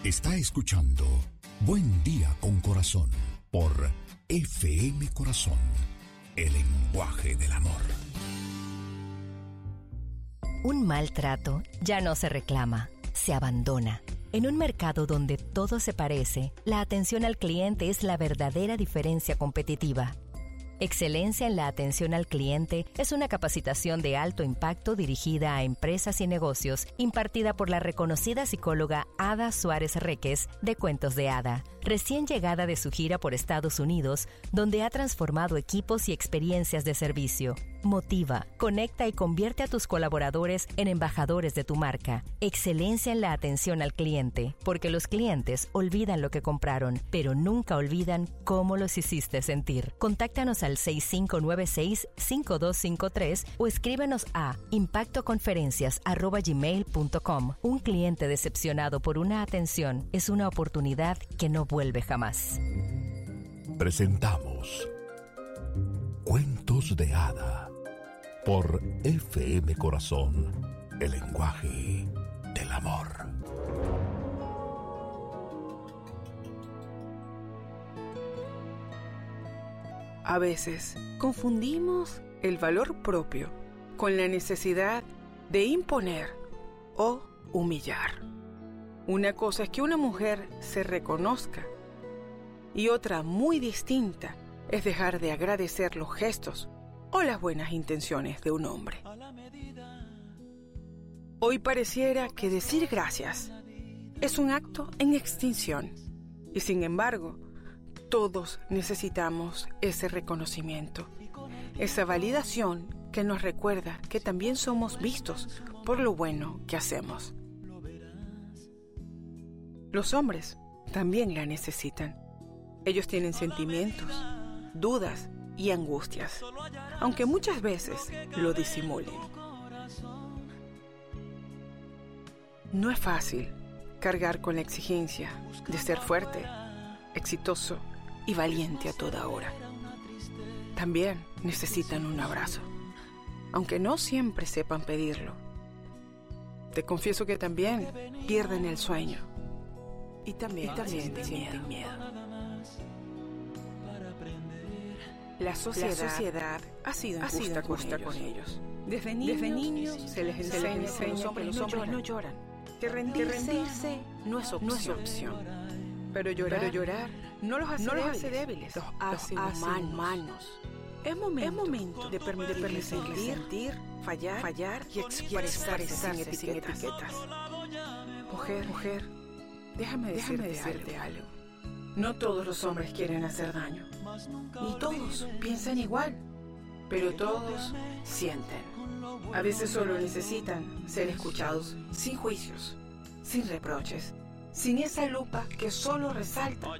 Está escuchando Buen Día con Corazón por FM Corazón, el lenguaje del amor. Un maltrato ya no se reclama, se abandona. En un mercado donde todo se parece, la atención al cliente es la verdadera diferencia competitiva. Excelencia en la atención al cliente es una capacitación de alto impacto dirigida a empresas y negocios, impartida por la reconocida psicóloga Ada Suárez Reques de Cuentos de Ada, recién llegada de su gira por Estados Unidos, donde ha transformado equipos y experiencias de servicio. Motiva, conecta y convierte a tus colaboradores en embajadores de tu marca. Excelencia en la atención al cliente, porque los clientes olvidan lo que compraron, pero nunca olvidan cómo los hiciste sentir. Contáctanos al 6596-5253 o escríbenos a impactoconferencias@gmail.com. Un cliente decepcionado por una atención es una oportunidad que no vuelve jamás. Presentamos Cuentos de Hada por FM Corazón, el lenguaje del amor. A veces confundimos el valor propio con la necesidad de imponer o humillar. Una cosa es que una mujer se reconozca y otra muy distinta es dejar de agradecer los gestos o las buenas intenciones de un hombre. Hoy pareciera que decir gracias es un acto en extinción y sin embargo, todos necesitamos ese reconocimiento, esa validación que nos recuerda que también somos vistos por lo bueno que hacemos. Los hombres también la necesitan. Ellos tienen sentimientos, dudas y angustias, aunque muchas veces lo disimulen. No es fácil cargar con la exigencia de ser fuerte, exitoso y valiente a toda hora. También necesitan un abrazo, aunque no siempre sepan pedirlo. Te confieso que también pierden el sueño y también sienten miedo. La sociedad ha sido injusta con ellos. Desde niños se les enseña que los hombres no lloran, que rendirse no es opción. Pero llorar no los hace débiles, los hace humanos. Es momento de permitirles sentir, fallar y expresarse sin etiquetas. Mujer, déjame decirte algo. No todos los hombres quieren hacer daño, ni todos piensan igual, pero todos sienten. A veces solo necesitan ser escuchados sin juicios, sin reproches, sin esa lupa que solo resalta